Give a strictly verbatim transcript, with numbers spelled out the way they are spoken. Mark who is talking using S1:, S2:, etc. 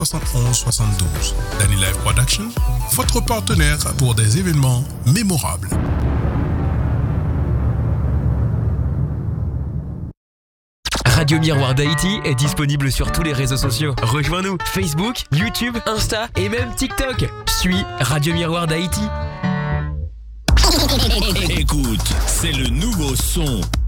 S1: soixante et onze soixante-douze. Danny Live Production, votre partenaire pour des événements mémorables.
S2: Radio Miroir d'Haïti est disponible sur tous les réseaux sociaux. Rejoins-nous, Facebook, YouTube, Insta et même TikTok. Suis Radio Miroir d'Haïti.
S3: Écoute, c'est le nouveau son